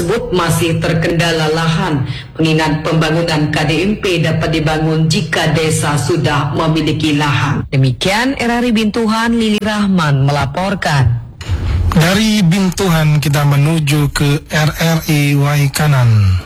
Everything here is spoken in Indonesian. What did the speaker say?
tersebut masih terkendala lahan, mengingat pembangunan KDMP dapat dibangun jika desa sudah memiliki lahan. Demikian RRI Bintuhan, Lili Rahman melaporkan. Dari Bintuhan kita menuju ke RRI Waikanan.